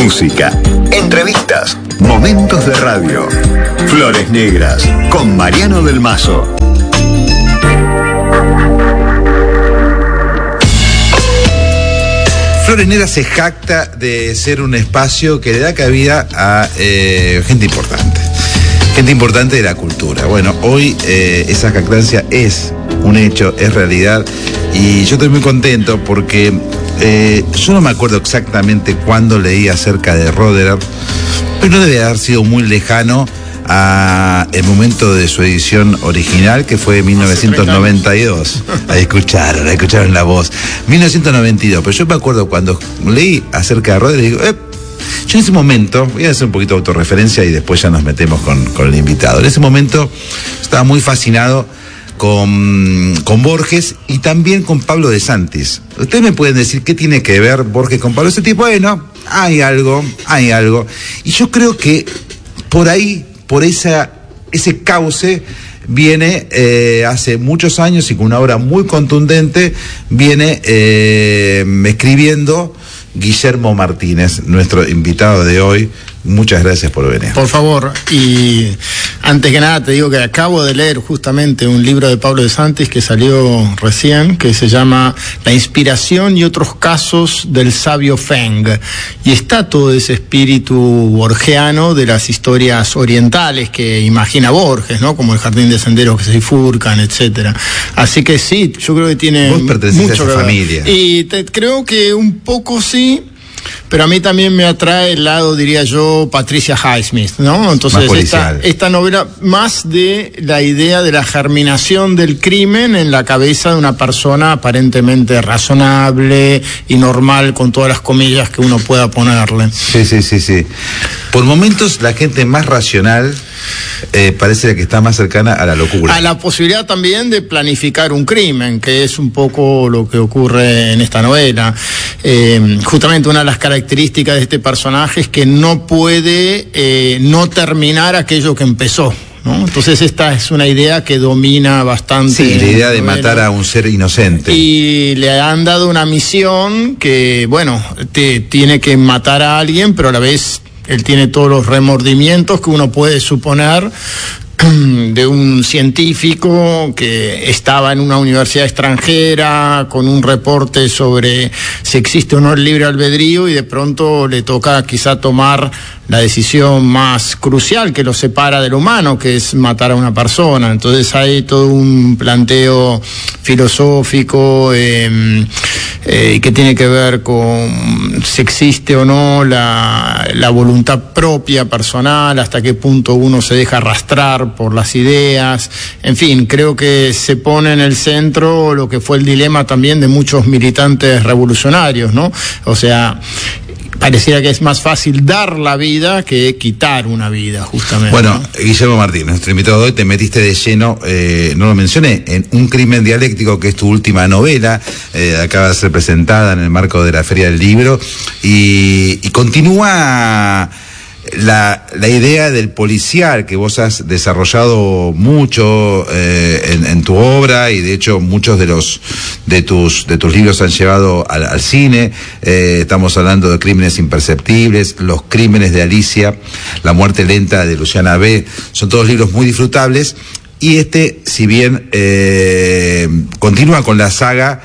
música, entrevistas, momentos de radio. Flores Negras con Mariano del Mazo. Flores Negras se jacta de ser un espacio que le da cabida a gente importante de la cultura. Bueno, hoy esa jactancia es un hecho, es realidad, y yo estoy muy contento porque yo no me acuerdo exactamente cuándo leí acerca de Roederer, pero no debe haber sido muy lejano a el momento de su edición original, que fue en 1992. Ahí escucharon la voz. 1992, pero yo me acuerdo cuando leí acerca de Roederer, digo, yo en ese momento, voy a hacer un poquito de autorreferencia y después ya nos metemos con el invitado. En ese momento estaba muy fascinado con Borges y también con Pablo de Santis. Ustedes me pueden decir qué tiene que ver Borges con Pablo. Ese tipo, bueno, hay algo. Y yo creo que por ahí, por ese cauce, viene hace muchos años y con una obra muy contundente, viene escribiendo Guillermo Martínez, nuestro invitado de hoy. Muchas gracias por venir. Por favor, y antes que nada te digo que acabo de leer justamente un libro de Pablo de Santis que salió recién, que se llama La inspiración y otros casos del sabio Feng, y está todo ese espíritu borgiano de las historias orientales que imagina Borges, ¿no? Como el jardín de senderos que se bifurcan, etcétera. Así que sí, yo creo que tiene Vos pertenecés mucho a esa familia. Y creo que un poco sí. Pero a mí también me atrae el lado, diría yo, Patricia Highsmith, ¿no? Entonces, esta novela, más de la idea de la germinación del crimen en la cabeza de una persona aparentemente razonable y normal, con todas las comillas que uno pueda ponerle. Sí. Por momentos, la gente más racional parece que está más cercana a la locura. A la posibilidad también de planificar un crimen, que es un poco lo que ocurre en esta novela. Justamente una de las características de este personaje es que no puede no terminar aquello que empezó, ¿no? Entonces esta es una idea que domina bastante. Sí, la idea de matar a un ser inocente. Y le han dado una misión que, bueno, tiene que matar a alguien, pero a la vez él tiene todos los remordimientos que uno puede suponer de un científico que estaba en una universidad extranjera con un reporte sobre si existe o no el libre albedrío, y de pronto le toca quizá tomar la decisión más crucial que lo separa del humano, que es matar a una persona. Entonces hay todo un planteo filosófico que tiene que ver con si existe o no la voluntad propia personal, hasta qué punto uno se deja arrastrar por las ideas. En fin, creo que se pone en el centro lo que fue el dilema también de muchos militantes revolucionarios, ¿no? O sea, pareciera que es más fácil dar la vida que quitar una vida, justamente. Bueno, ¿no? Guillermo Martínez, nuestro invitado de hoy, te metiste de lleno, no lo mencioné, en Un crimen dialéctico, que es tu última novela, acaba de ser presentada en el marco de la Feria del Libro, y continúa la idea del policial que vos has desarrollado mucho en tu obra, y de hecho muchos de tus libros han llevado al cine. Estamos hablando de Crímenes imperceptibles, Los crímenes de Alicia, La muerte lenta de Luciana B. Son todos libros muy disfrutables, y si bien continúa con la saga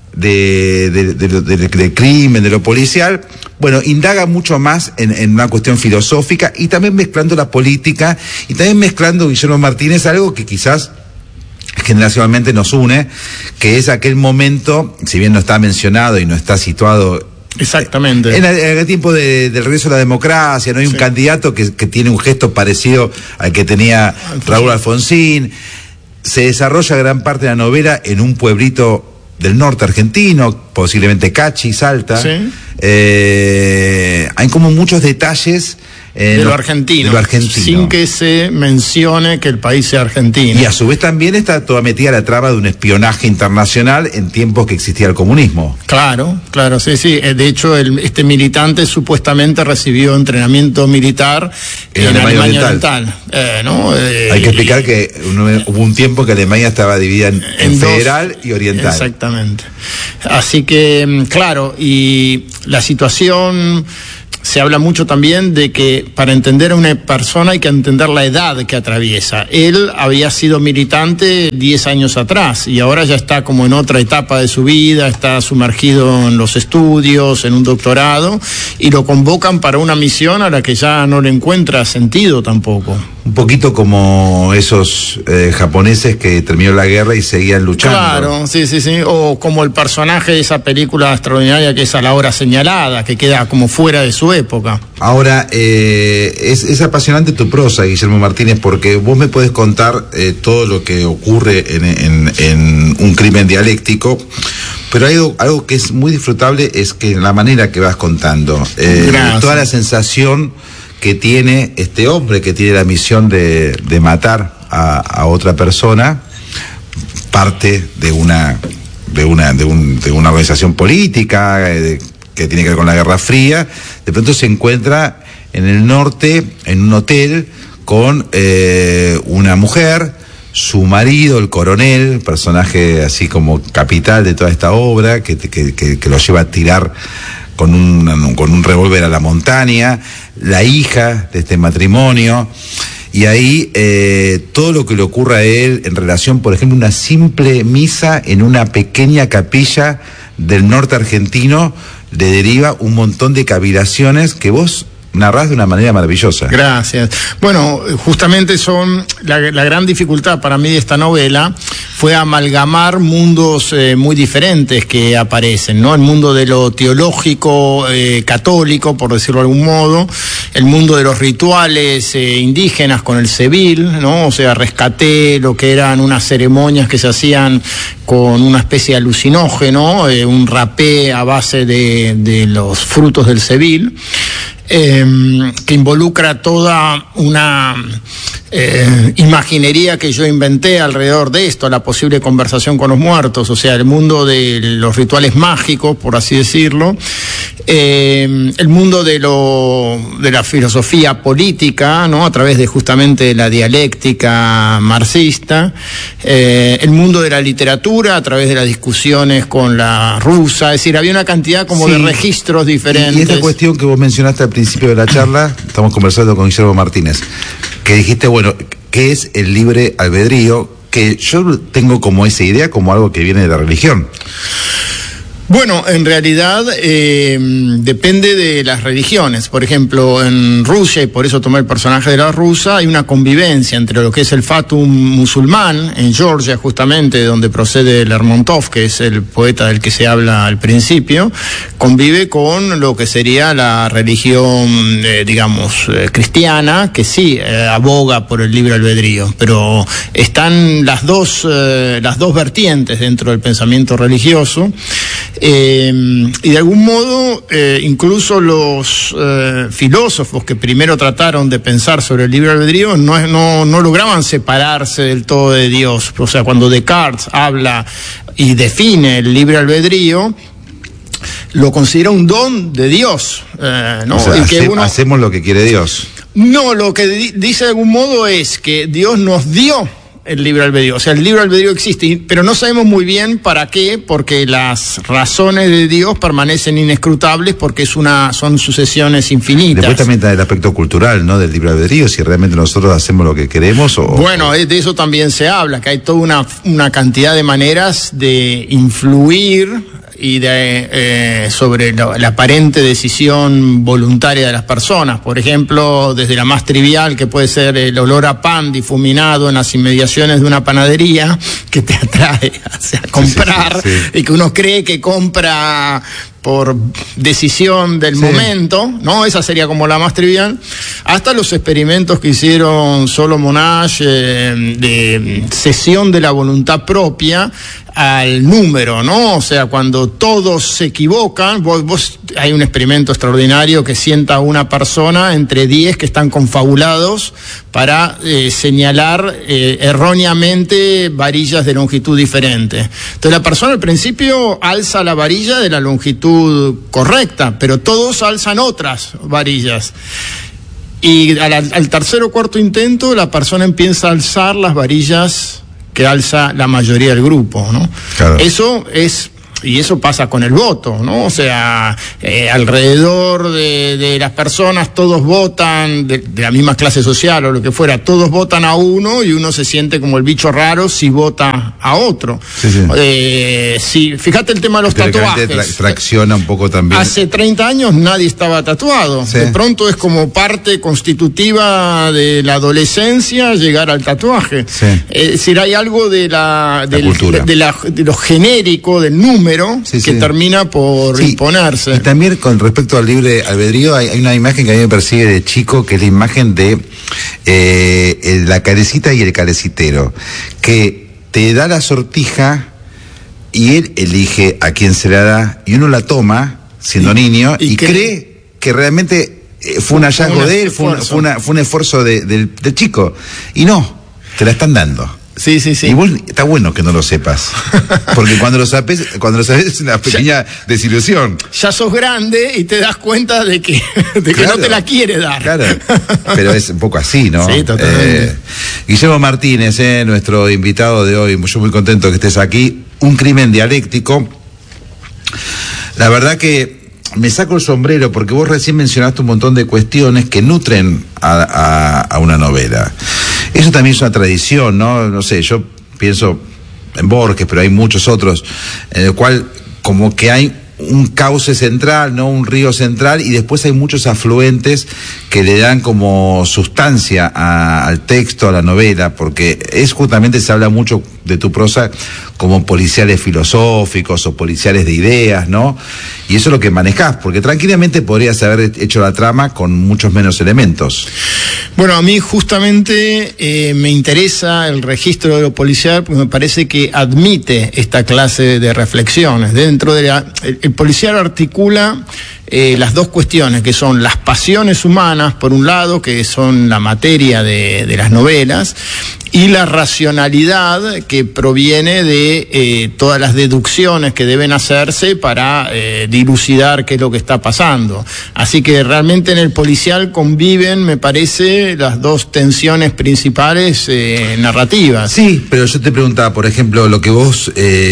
del crimen, de lo policial, bueno, indaga mucho más en una cuestión filosófica, y también mezclando la política, y también mezclando, Guillermo Martínez, algo que quizás generacionalmente nos une, que es aquel momento, si bien no está mencionado y no está situado exactamente en el tiempo del regreso a la democracia, no hay un candidato que tiene un gesto parecido al que tenía Raúl Alfonsín. Se desarrolla gran parte de la novela en un pueblito del norte argentino, posiblemente Cachi, Salta. Sí. Hay como muchos detalles de lo argentino, sin que se mencione que el país sea argentino. Y a su vez también está toda metida la trama de un espionaje internacional en tiempos que existía el comunismo. Claro, sí. De hecho, este militante supuestamente recibió entrenamiento militar en Alemania Oriental. ¿No? Hay que explicar que hubo un tiempo que Alemania estaba dividida en federal y oriental. Exactamente. Así que, claro, y la situación se habla mucho también de que para entender a una persona hay que entender la edad que atraviesa. Él había sido militante 10 años atrás y ahora ya está como en otra etapa de su vida, está sumergido en los estudios, en un doctorado, y lo convocan para una misión a la que ya no le encuentra sentido tampoco. Un poquito como esos japoneses que terminó la guerra y seguían luchando. Claro, sí. O como el personaje de esa película extraordinaria que es A la hora señalada, que queda como fuera de su época. Ahora, es apasionante tu prosa, Guillermo Martínez, porque vos me podés contar todo lo que ocurre en un crimen dialéctico, pero hay algo que es muy disfrutable, es que la manera que vas contando, toda la sensación que tiene este hombre que tiene la misión de matar a otra persona, parte de una organización política que tiene que ver con la Guerra Fría. De pronto se encuentra en el norte, en un hotel, con una mujer, su marido, el coronel, personaje así como capital de toda esta obra, que lo lleva a tirar con un revólver a la montaña, la hija de este matrimonio, y ahí todo lo que le ocurre a él en relación, por ejemplo, una simple misa en una pequeña capilla del norte argentino, le deriva un montón de cavilaciones que vos narrás de una manera maravillosa. Gracias. Bueno, justamente la gran dificultad para mí de esta novela fue amalgamar mundos muy diferentes que aparecen, ¿no? El mundo de lo teológico católico, por decirlo de algún modo, el mundo de los rituales indígenas con el civil, ¿no? O sea, rescaté lo que eran unas ceremonias que se hacían con una especie de alucinógeno, un rapé a base de los frutos del civil. Que involucra toda una imaginería que yo inventé alrededor de esto, la posible conversación con los muertos, o sea, el mundo de los rituales mágicos, por así decirlo, el mundo de la filosofía política, ¿no? A través de justamente la dialéctica marxista, el mundo de la literatura a través de las discusiones con la rusa, es decir, había una cantidad como de registros diferentes. Y esta cuestión que vos mencionaste al principio de la charla, estamos conversando con Guillermo Martínez, que dijiste, bueno, ¿qué es el libre albedrío? Que yo tengo como esa idea como algo que viene de la religión. Bueno, en realidad depende de las religiones. Por ejemplo, en Rusia, y por eso tomé el personaje de la rusa, hay una convivencia entre lo que es el fatum musulmán, en Georgia justamente, donde procede Lermontov, que es el poeta del que se habla al principio, convive con lo que sería la religión, cristiana, que sí aboga por el libre albedrío, pero están las dos vertientes dentro del pensamiento religioso. Y de algún modo incluso los filósofos que primero trataron de pensar sobre el libre albedrío no lograban separarse del todo de Dios. O sea, cuando Descartes habla y define el libre albedrío, lo considera un don de Dios, ¿no? O sea, y que hacemos lo que quiere Dios. No, lo que dice de algún modo es que Dios nos dio el libre albedrío, o sea, el libre albedrío existe, pero no sabemos muy bien para qué, porque las razones de Dios permanecen inescrutables, porque son sucesiones infinitas. Después también está el aspecto cultural, ¿no?, del libre albedrío, si realmente nosotros hacemos lo que queremos o... Bueno, de eso también se habla, que hay toda una cantidad de maneras de influir y sobre la aparente decisión voluntaria de las personas. Por ejemplo, desde la más trivial, que puede ser el olor a pan difuminado en las inmediaciones de una panadería, que te atrae a comprar, y que uno cree que compra por decisión del momento, ¿no? Esa sería como la más trivial, hasta los experimentos que hicieron Solomon Asch de cesión de la voluntad propia al número, ¿no? O sea, cuando todos se equivocan, hay un experimento extraordinario que sienta a una persona entre 10 que están confabulados para señalar erróneamente varillas de longitud diferente. Entonces la persona al principio alza la varilla de la longitud correcta, pero todos alzan otras varillas. Y al tercer o cuarto intento la persona empieza a alzar las varillas que alza la mayoría del grupo, ¿no? Claro. Eso es y eso pasa con el voto, ¿no? O sea, alrededor de las personas todos votan, de la misma clase social o lo que fuera, todos votan a uno y uno se siente como el bicho raro si vota a otro. Sí. Fíjate el tema de los tatuajes. Tracciona un poco también. Hace 30 años nadie estaba tatuado. Sí. De pronto es como parte constitutiva de la adolescencia llegar al tatuaje. Sí. Es decir, hay algo de lo genérico, del número, que termina por imponerse. Y también con respecto al libre albedrío, hay una imagen que a mí me persigue de chico, que es la imagen de la carecita y el carecitero, que te da la sortija y él elige a quién se la da, y uno la toma siendo niño y cree que realmente fue un hallazgo de él, fue un esfuerzo del chico, y no, te la están dando. Sí. Y vos, está bueno que no lo sepas, porque cuando lo sabes es una pequeña desilusión. Ya sos grande y te das cuenta de que no te la quiere dar. Claro, pero es un poco así, ¿no? Sí, totalmente. Guillermo Martínez, nuestro invitado de hoy, yo muy contento que estés aquí. Un crimen dialéctico. La verdad que me saco el sombrero porque vos recién mencionaste un montón de cuestiones que nutren a una novela. Eso también es una tradición, ¿no? No sé, yo pienso en Borges, pero hay muchos otros, en el cual como que hay un cauce central, ¿no? Un río central, y después hay muchos afluentes que le dan como sustancia al texto, a la novela, porque justamente se habla mucho de tu prosa como policiales filosóficos o policiales de ideas, ¿no? Y eso es lo que manejás, porque tranquilamente podrías haber hecho la trama con muchos menos elementos. Bueno, a mí justamente me interesa el registro de lo policial porque me parece que admite esta clase de reflexiones. Dentro de el policial articula las dos cuestiones, que son las pasiones humanas, por un lado, que son la materia de las novelas, y la racionalidad que proviene de todas las deducciones que deben hacerse para dilucidar qué es lo que está pasando. Así que realmente en el policial conviven, me parece, las dos tensiones principales narrativas. Sí, pero yo te preguntaba, por ejemplo, lo que vos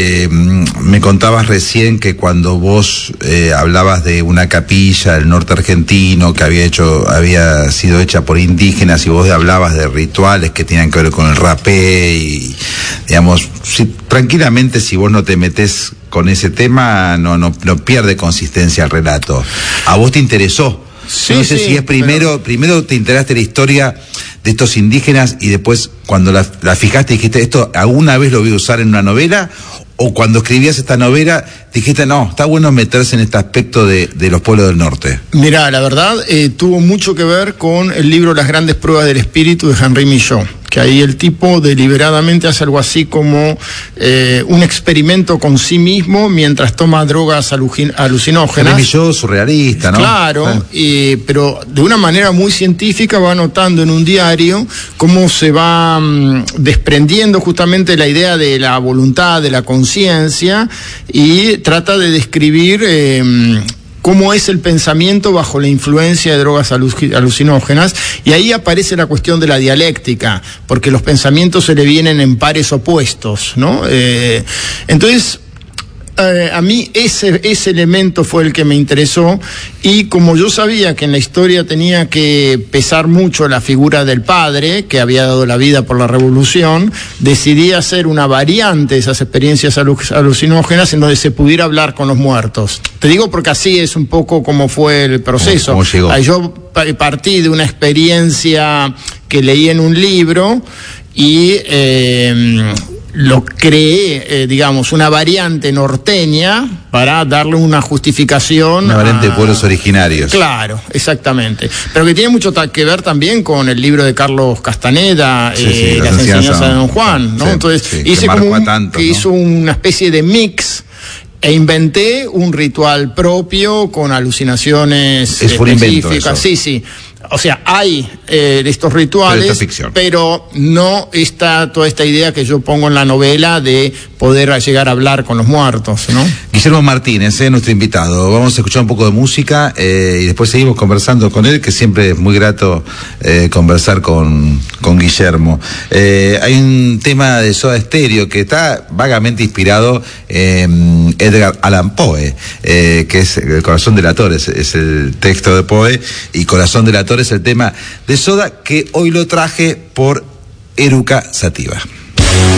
me contabas recién, que cuando vos hablabas de una capilla del norte argentino que había sido hecha por indígenas, y vos hablabas de rituales que tenían que ver con el rapé, y digamos, tranquilamente, si vos no te metés con ese tema, no pierde consistencia el relato. ¿A vos te interesó? Sí, no sé si es primero te enteraste de la historia de estos indígenas y después cuando la fijaste dijiste, esto alguna vez lo voy a usar en una novela, o cuando escribías esta novela dijiste, no, está bueno meterse en este aspecto de los pueblos del norte. Mirá, la verdad tuvo mucho que ver con el libro Las grandes pruebas del espíritu de Henri Millot, que ahí el tipo deliberadamente hace algo así como un experimento con sí mismo mientras toma drogas alucinógenas. Henri Millot, surrealista, ¿no? Claro, pero de una manera muy científica va anotando en un diario cómo se va desprendiendo justamente la idea de la voluntad, de la conciencia, y trata de describir cómo es el pensamiento bajo la influencia de drogas alucinógenas, y ahí aparece la cuestión de la dialéctica, porque los pensamientos se le vienen en pares opuestos, ¿no? Entonces, a mí ese elemento fue el que me interesó, y como yo sabía que en la historia tenía que pesar mucho la figura del padre, que había dado la vida por la revolución, decidí hacer una variante de esas experiencias alucinógenas en donde se pudiera hablar con los muertos. Te digo porque así es un poco como fue el proceso. ¿Cómo llegó? Yo partí de una experiencia que leí en un libro y lo creé, digamos, una variante norteña para darle una justificación. Una variante de pueblos originarios. Claro, exactamente. Pero que tiene mucho que ver también con el libro de Carlos Castaneda, Las enseñanzas de Don Juan, ¿no? Sí, entonces hice hizo una especie de mix e inventé un ritual propio con alucinaciones específicas. Sí. o sea, hay estos rituales, pero no está toda esta idea que yo pongo en la novela de poder llegar a hablar con los muertos, ¿no? Guillermo Martínez, nuestro invitado. Vamos a escuchar un poco de música y después seguimos conversando con él, que siempre es muy grato conversar con Guillermo. Hay un tema de Soda Stereo que está vagamente inspirado en Edgar Allan Poe, que es El corazón delator, es el texto de Poe, y Corazón delator es el tema de Soda, que hoy lo traje por Eruca Sativa.